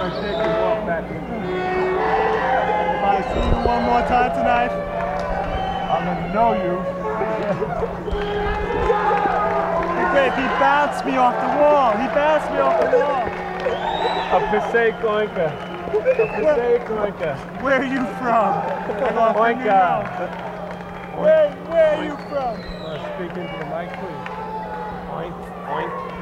gonna take you walk back. If I see you one more time tonight, I'm gonna know you. He bounced me off the wall. He bounced me off the wall. A Passaic Oinka. A Passaic Oinka. Where are you from? Oinka. Where are you from? Speak into the mic, please. Oink, oink.